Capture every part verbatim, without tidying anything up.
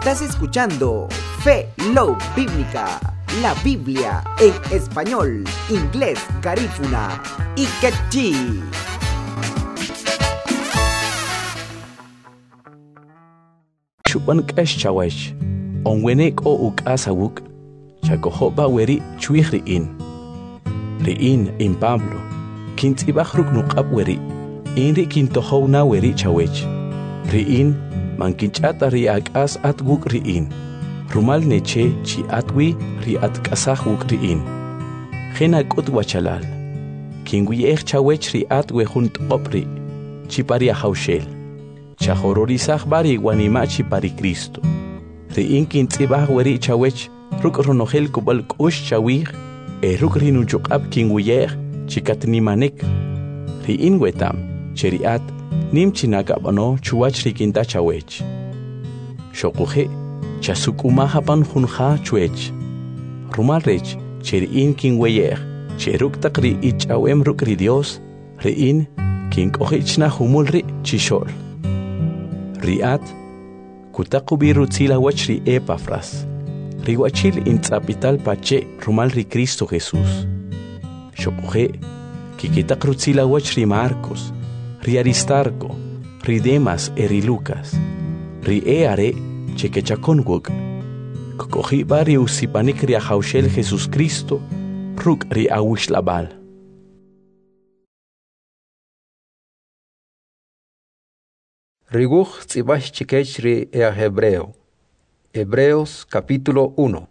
Estás escuchando Fe Love Bíblica, la Biblia en español, inglés, garífuna y quechí. Chupan kash chawesh, onwenek o uk asawuk, chakohoba weri chuih riin. Riin in Pablo, kintibachruk nukab weri, inri kintohona weri chawech. Riin, mankinchata riak as at wuk riin. Rumal neche chi atwi ri at kasah wuk riin. Gena kot wachalal. Kingwi ech chawech ri at wehunt opri, chiparia haushel. Chahororisah bari wanimachi pari Cristo. Riin kintibah weri chawech, ruk ronogel kubal kush chawih, e ruk rinuchukab kingwiyeh, chikatnimanek. Riin wetam, cheriat, nim chinagabano chuach rikinta chawech. Shokuhe, chasukumahapan hunha chuech. Rumalrech, cheriin kingweyeh, cheruk takri ich awem ruk ri Dios, riin, kinkohichna humulri chishol. Riat, kutakubiru tzila wachri Epafras, riwachil intzapital pache rumal ri Cristo Jesús. Shokuhe, kikitakru tzila wachri Marcos, ri Aristarco, ri Demas eri Lucas, ri eare chekechakonwuk, kokohi bari usipanik ri ahaushel Jesús Cristo, ruk ri awishlabal. Riguj tzibach chikech ri ea Hebreo. Hebreos capítulo uno.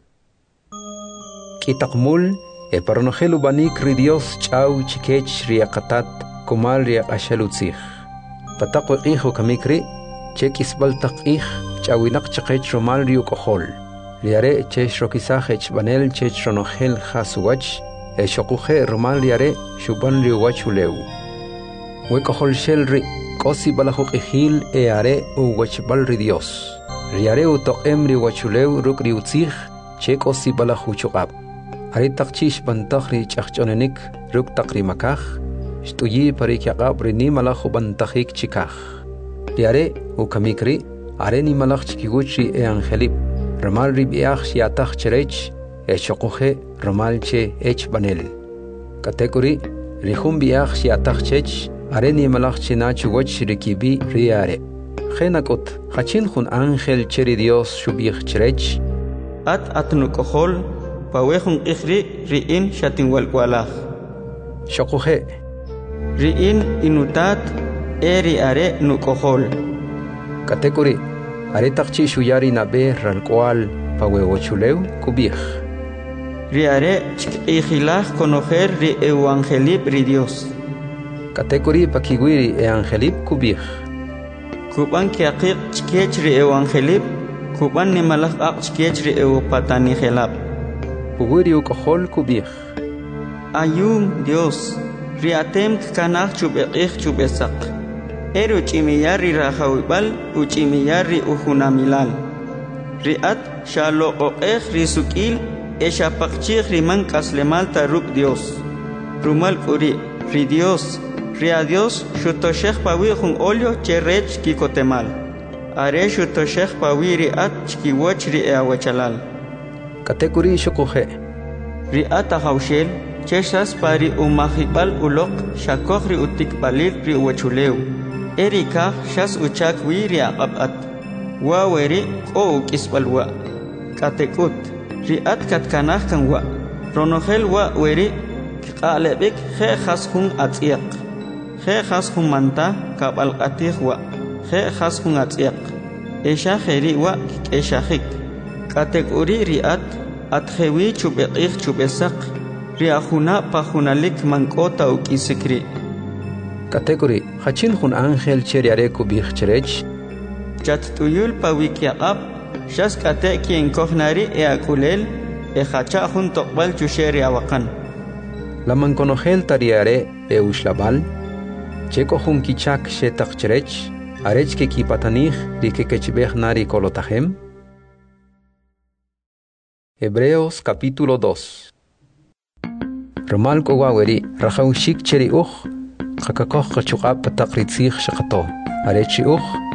Kitakmul e paronogelu banik ri Dios chau chikech ri akatat kumal ri ashalutzich. Patakwe ijo kamikri, chekis baltak ij, chawinak chakech romal ri ukohol. Riare chech rokisajech banel chech ronogel hasuwach, e shokuje romal riare shuban ri wachuleu. Wekohol shel ri, kosi balahuk ijil e are u wachbal ri Dios. Riare u toqem ri wachuleu ruk ri utzich, chek osi balahuchukab. Ari takchish bantak ri chachchonenik ruk takri makaj, shtuyi parikyaqab ri ni malahu bantakik chikaj. Riare u kamikri, are ni malach chikiguchi e angelip, ramal ri biach shiatach cherech, e shokuje ramal che ech banel. Katekuri, rihum biach shiatach chech, are ni malach chinachu wach rikibi riare. Genakot, hachin hun angel cheri Dios shubich cherech. At atnukohol, pawehun ikhri riin shatinwalkwalach. Shokuje. Riin inutat eri are nukohol. Katekuri, are takchi shuyari nabe ralkwal pawewochuleu kubich. Riare chikijilach conocer ri evangelip ri Dios. Katekuri pakiguiri e angelip kubich. Kuban kiaqik chikech ri evangelip, kuban ni malach aq chikech ri eupatani gelap. Puguri ukohol kubich. Ayum Dios, riatem kanach chubekich chubesak. Eru chimiyar ri rahawibal, uchimiyar ri uhunamilal. Riat shalo oqech ri sukil, esha pakchich ri man kaslemal taruk Dios. Rumal kuri, ri Dios, ria Dios, shutoshech pawi jun olio cherech kikotemal. Are shutoshech pawi riat chkiwach ri eawachalal. Katekuri shokoje. Riat ahaushel, cheshas pari umahibal ulok, shakoch ri utikbalil ri uwachuleu. Erika shas uchak wi ri aqabat. Wa weri o ukisbalwa. Katekut, riat katkanach kan wa. Ronogel wa weri kqalebik khe khashun atiq. Khe khashun manta kabal atih wa. Khe khashun atiq. Esha kheri wa eshahik. Katekuri riat atjewi chubeqih chubesak. Riahuna pahunalik mankota ukisikri. Katekuri, hachin hun angel cheriare kubich cherech. Chat tuyul pawikiaqab, shas kate kien kohnari e akulel, e hacha hun tokbal chusheri awakan. La manconogel tariare e ushlabal, cheko hun kichak shetak cherech, arech ke kipatanich di ke kechbech nari kolotahem. Hebreos capítulo dos. Romal kogaweri, rachaushik cheri uch, Kakakoh kachukap patakritzich shakato. Arechi uch,